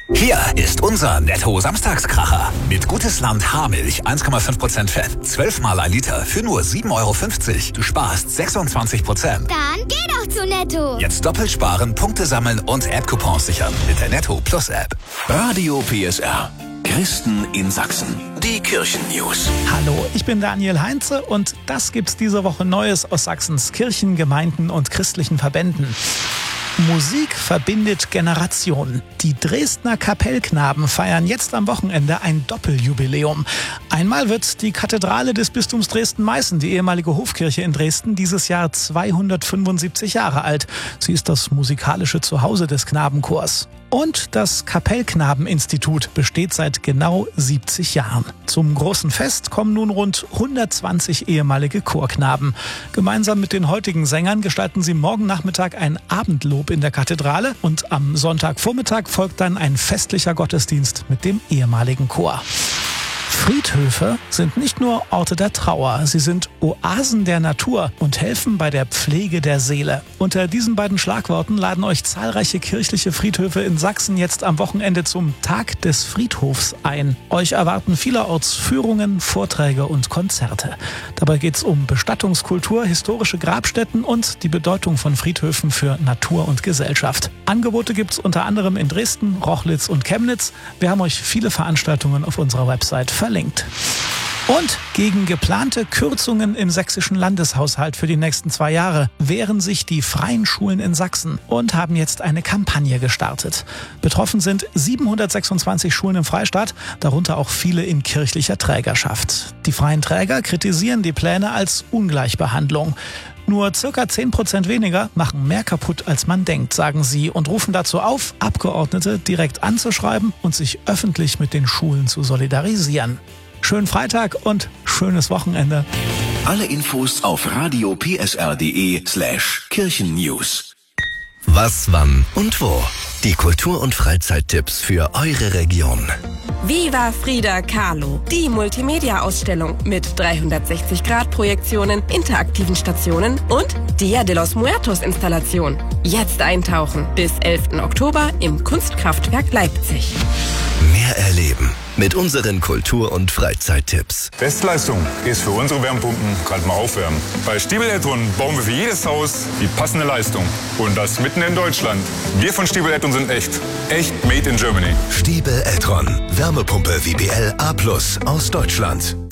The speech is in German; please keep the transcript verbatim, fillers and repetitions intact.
Hier ist unser Netto-Samstagskracher. Mit Gutes Land Haarmilch, eins Komma fünf Prozent Fett, zwölf Mal ein Liter für nur sieben Euro fünfzig. Du sparst sechsundzwanzig Prozent. Dann geh doch zu Netto. Jetzt doppelt sparen, Punkte sammeln und App-Coupons sichern mit der Netto Plus App. Radio P S R. Christen in Sachsen. Die Kirchen-News. Hallo, ich bin Daniel Heinze und das gibt's diese Woche Neues aus Sachsens Kirchen, Gemeinden und christlichen Verbänden. Musik verbindet Generationen. Die Dresdner Kapellknaben feiern jetzt am Wochenende ein Doppeljubiläum. Einmal wird die Kathedrale des Bistums Dresden-Meißen, die ehemalige Hofkirche in Dresden, dieses Jahr zweihundertfünfundsiebzig Jahre alt. Sie ist das musikalische Zuhause des Knabenchors. Und das Kapellknabeninstitut besteht seit genau siebzig Jahren. Zum großen Fest kommen nun rund hundertzwanzig ehemalige Chorknaben. Gemeinsam mit den heutigen Sängern gestalten sie morgen Nachmittag ein Abendlob in der Kathedrale und am Sonntagvormittag folgt dann ein festlicher Gottesdienst mit dem ehemaligen Chor. Friedhöfe sind nicht nur Orte der Trauer, sie sind Oasen der Natur und helfen bei der Pflege der Seele. Unter diesen beiden Schlagworten laden euch zahlreiche kirchliche Friedhöfe in Sachsen jetzt am Wochenende zum Tag des Friedhofs ein. Euch erwarten vielerorts Führungen, Vorträge und Konzerte. Dabei geht es um Bestattungskultur, historische Grabstätten und die Bedeutung von Friedhöfen für Natur und Gesellschaft. Angebote gibt es unter anderem in Dresden, Rochlitz und Chemnitz. Wir haben euch viele Veranstaltungen auf unserer Website verlinkt. Und gegen geplante Kürzungen im sächsischen Landeshaushalt für die nächsten zwei Jahre wehren sich die freien Schulen in Sachsen und haben jetzt eine Kampagne gestartet. Betroffen sind siebenhundertsechsundzwanzig Schulen im Freistaat, darunter auch viele in kirchlicher Trägerschaft. Die freien Träger kritisieren die Pläne als Ungleichbehandlung. Nur circa zehn Prozent weniger machen mehr kaputt, als man denkt, sagen sie und rufen dazu auf, Abgeordnete direkt anzuschreiben und sich öffentlich mit den Schulen zu solidarisieren. Schönen Freitag und schönes Wochenende. Alle Infos auf radio p s r punkt d e slash Kirchennews. Was, wann und wo? Die Kultur- und Freizeittipps für eure Region. Viva Frida Kahlo, die Multimedia-Ausstellung mit dreihundertsechzig Grad Projektionen, interaktiven Stationen und Dia de los Muertos Installation. Jetzt eintauchen bis elften Oktober im Kunstkraftwerk Leipzig. Mehr erleben mit unseren Kultur- und Freizeittipps. Bestleistung ist für unsere Wärmepumpen gerade mal aufwärmen. Bei Stiebel Edron bauen wir für jedes Haus die passende Leistung. Und das mitten in Deutschland. Wir von Stiebel Edron sind echt. Echt made in Germany. Stiebel Edron. Wärmepumpe W B L A plus aus Deutschland.